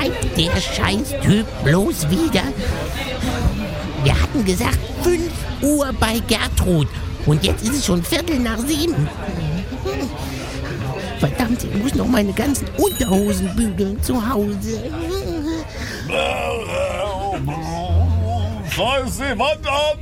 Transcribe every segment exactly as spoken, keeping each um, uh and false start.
schreibt der Scheiß-Typ bloß wieder? Wir hatten gesagt fünf Uhr bei Gertrud und jetzt ist es schon Viertel nach sieben. Verdammt, ich muss noch meine ganzen Unterhosen bügeln zu Hause. Scheiß die Wand an!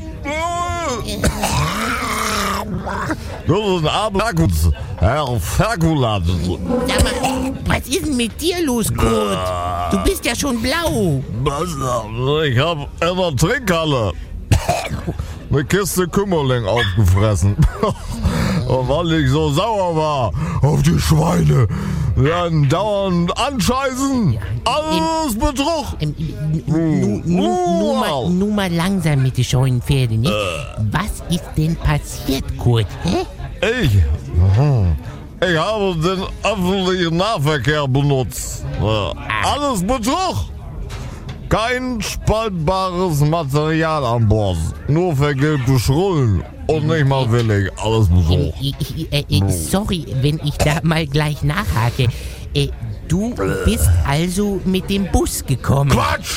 Das ist ein Abendakkus, Herr Ferkulat. Sag mal, was ist denn mit dir los, Kurt? Du bist ja schon blau. Ich hab in der Trinkhalle eine Kiste Kümmerling aufgefressen. Und weil ich so sauer war auf die Schweine, dann dauernd anscheißen, alles Betrug. Ähm, nu, nu, nu, mal, nu mal langsam mit den scheuen Pferden, nicht? Was ist denn passiert, Kurt? Hä? Ich? Ich habe den öffentlichen Nahverkehr benutzt. Alles Betrug. Kein spaltbares Material an Bord. Nur vergilbte Schrullen. Und nicht mal willig. Alles Betrug. Ich, ich, äh, äh, sorry, wenn ich da mal gleich nachhake. Äh, du bist also mit dem Bus gekommen. Quatsch!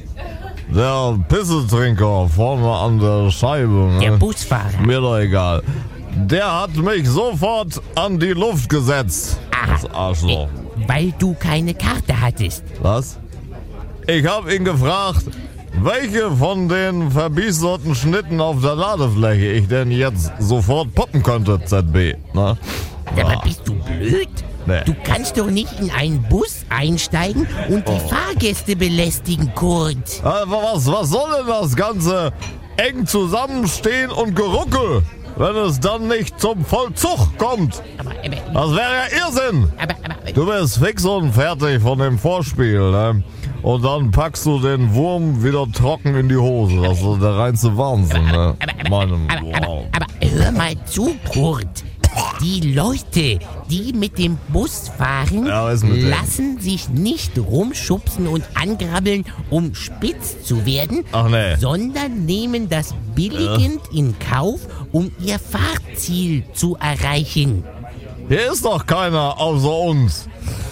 Der Pissetrinker vorne an der Scheibe. Ne? Der Busfahrer. Mir doch egal. Der hat mich sofort an die Luft gesetzt. Das Arschloch. Äh, weil du keine Karte hattest. Was? Ich hab ihn gefragt, welche von den verbiesterten Schnitten auf der Ladefläche ich denn jetzt sofort poppen könnte, Z B. Ne? Aber ja. Bist du blöd? Nee. Du kannst doch nicht in einen Bus einsteigen und die Oh. Fahrgäste belästigen, Kurt. Aber was, was soll denn das Ganze eng zusammenstehen und Geruckel, wenn es dann nicht zum Vollzug kommt? Aber, aber, Das wäre ja Irrsinn. aber, aber, Du bist fix und fertig von dem Vorspiel, ne? Und dann packst du den Wurm wieder trocken in die Hose. Das ist der reinste Wahnsinn, ne? aber, aber, Meinem, aber, aber, wow. aber hör mal zu, Kurt. Die Leute, die mit dem Bus fahren, Ja, was ist mit denen? lassen sich nicht rumschubsen und angrabbeln, um spitz zu werden, Ach nee. sondern nehmen das billigend in Kauf, um ihr Fahrziel zu erreichen. Hier ist doch keiner außer uns.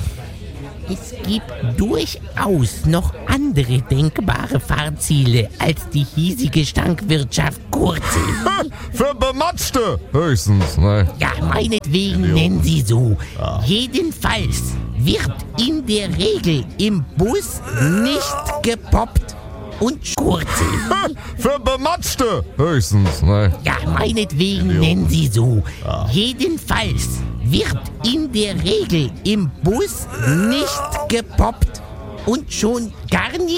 Es gibt durchaus noch andere denkbare Fahrziele als die hiesige Stankwirtschaft, Kurt. Für Bematschte höchstens, ne? Ja, meinetwegen Idiot. nennen sie so. Jedenfalls wird in der Regel im Bus nicht gepoppt und Kurze. Für Bematschte höchstens, ne? Ja, meinetwegen Idiot. nennen sie so. Jedenfalls wird in der Regel im Bus nicht gepoppt und schon gar nicht